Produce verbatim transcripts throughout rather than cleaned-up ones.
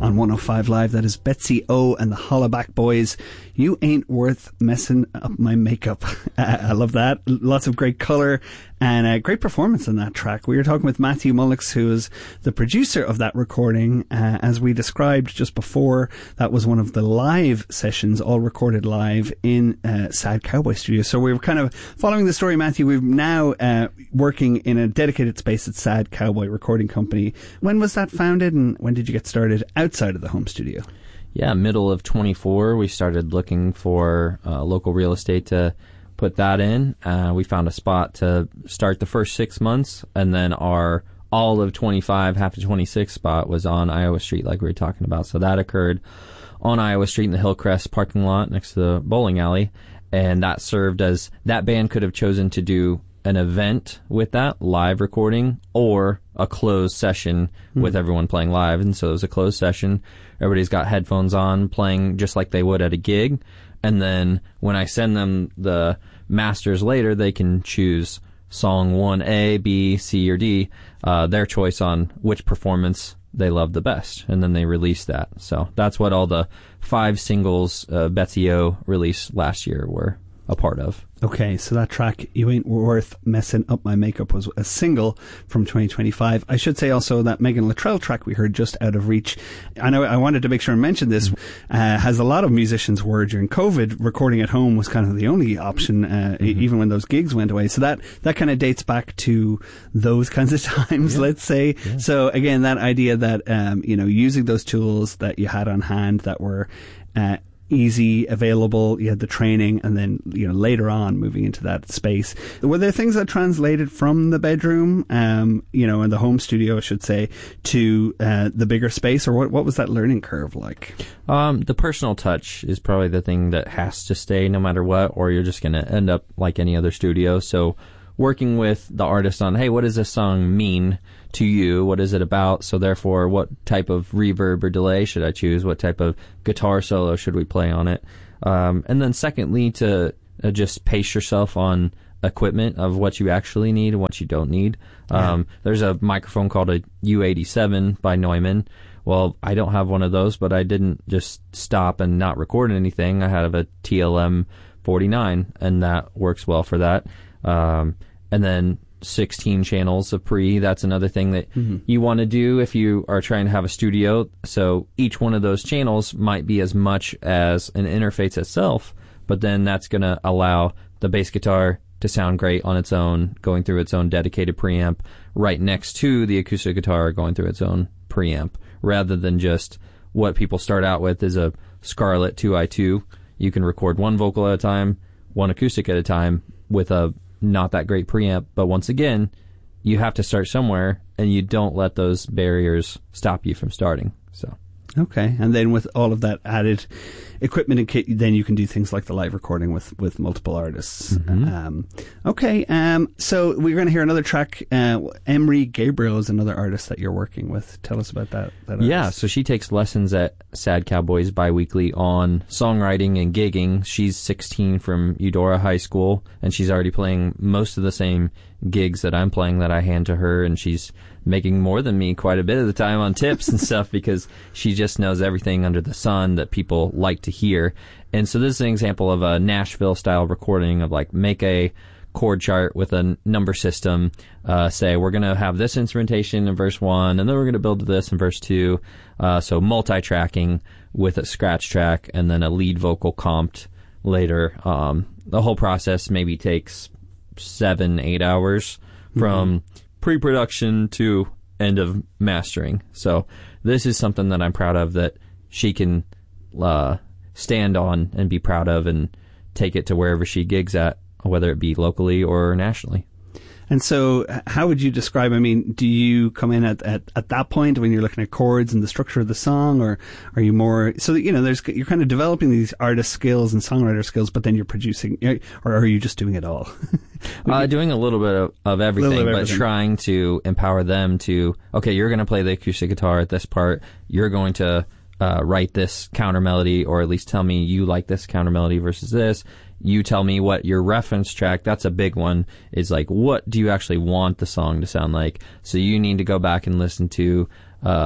on one oh five Live. That is Betsy O and the Hollaback Boys. You Ain't Worth Messing Up My Makeup. Uh, I love that. Lots of great colour and a great performance on that track. We were talking with Matthew Mullix, who is the producer of that recording. Uh, as we described just before, that was one of the live sessions, all recorded live in uh, Sad Cowboy Studio. So we were kind of following the story, Matthew. We're now uh, working in a dedicated space at Sad Cowboy Recording Company. When was that founded, and when did you get started outside of the home studio? Yeah, middle of twenty-four, we started looking for uh, local real estate to put that in. Uh, we found a spot to start the first six months, and then our all of twenty-five, half of twenty-six spot was on Iowa Street, like we were talking about. So that occurred on Iowa Street in the Hillcrest parking lot next to the bowling alley, and that served as, that band could have chosen to do an event with that, live recording, or a closed session mm. with everyone playing live. And so it was a closed session. Everybody's got headphones on, playing just like they would at a gig. And then when I send them the masters later, they can choose song one A, B, C, or D, uh, their choice on which performance they love the best. And then they release that. So that's what all the five singles uh, Betsy O released last year were a part of. Okay, so that track, You Ain't Worth Messing Up My Makeup, was a single from twenty twenty-five. I should say also that Megan Luttrell track we heard, Just Out of Reach, I know I wanted to make sure and mention this, uh, has a lot of musicians were during COVID, recording at home was kind of the only option, uh, mm-hmm. even when those gigs went away. So that, that kind of dates back to those kinds of times, yeah. let's say. Yeah. So again, that idea that, um, you know, using those tools that you had on hand that were, uh, easy, available, you had the training, and then, you know, later on moving into that space. Were there things that translated from the bedroom, um, you know, in the home studio, I should say, to uh, the bigger space, or what, what was that learning curve like? Um, the personal touch is probably the thing that has to stay no matter what, or you're just going to end up like any other studio. So working with the artist on, hey, what does this song mean to you? What is it about? So therefore, what type of reverb or delay should I choose? What type of guitar solo should we play on it? Um, and then secondly, to uh, just pace yourself on equipment of what you actually need and what you don't need. Yeah. Um, there's a microphone called a U eighty-seven by Neumann. Well, I don't have one of those, but I didn't just stop and not record anything. I have a T L M forty-nine, and that works well for that. Um, and then sixteen channels of pre, that's another thing that mm-hmm. you want to do if you are trying to have a studio. So each one of those channels might be as much as an interface itself, but then that's going to allow the bass guitar to sound great on its own, going through its own dedicated preamp, right next to the acoustic guitar going through its own preamp, rather than just what people start out with is a Scarlett two I two. You can record one vocal at a time, one acoustic at a time, with a not that great preamp, but once again, you have to start somewhere, and you don't let those barriers stop you from starting. So, okay, and then with all of that added equipment and kit, then you can do things like the live recording with, with multiple artists. Mm-hmm. Um, okay, um, so we're going to hear another track. Uh, Emery Gabriel is another artist that you're working with. Tell us about that. that yeah, so she takes lessons at Sad Cowboys biweekly on songwriting and gigging. She's sixteen from Eudora High School, and she's already playing most of the same gigs that I'm playing that I hand to her, and she's making more than me quite a bit of the time on tips and stuff because she just knows everything under the sun that people like to hear. And so this is an example of a Nashville style recording of like, make a chord chart with a number system, uh, say we're going to have this instrumentation in verse one, and then we're going to build to this in verse two. Uh, so multi-tracking with a scratch track and then a lead vocal comped later. Um, the whole process maybe takes seven, eight hours from mm-hmm. pre-production to end of mastering. So this is something that I'm proud of that she can uh, stand on and be proud of and take it to wherever she gigs at, whether it be locally or nationally. And so how would you describe, I mean, do you come in at, at, at that point when you're looking at chords and the structure of the song, or are you more, so, you know, there's, you're kind of developing these artist skills and songwriter skills, but then you're producing, or are you just doing it all? uh, doing a little bit of, of everything, of but everything. Trying to empower them to, okay, you're going to play the acoustic guitar at this part, you're going to uh, write this counter melody, or at least tell me you like this counter melody versus this. You tell me what your reference track, that's a big one, is like, what do you actually want the song to sound like? So you need to go back and listen to uh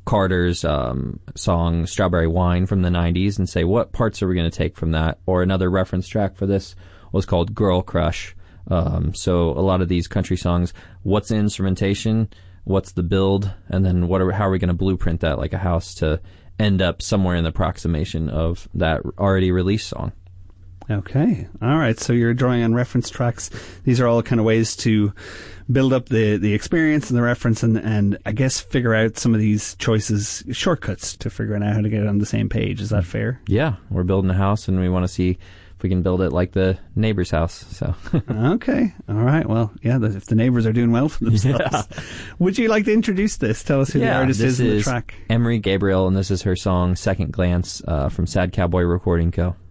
Carter's um, song Strawberry Wine from the nineties and say, what parts are we going to take from that? Or another reference track for this was called Girl Crush. Um, so a lot of these country songs, what's the instrumentation, what's the build, and then what are, how are we going to blueprint that like a house to end up somewhere in the approximation of that already released song. Okay. All right. So you're drawing on reference tracks. These are all kind of ways to build up the, the experience and the reference and, and I guess figure out some of these choices, shortcuts to figuring out how to get it on the same page. Is that fair? Yeah. We're building a house and we want to see if we can build it like the neighbor's house. So okay. All right. Well, yeah, the, if the neighbors are doing well for themselves. Yeah. Would you like to introduce this? Tell us who yeah, the artist this is in the is track. Emery Gabriel, and this is her song Second Glance uh, from Sad Cowboy Recording Co.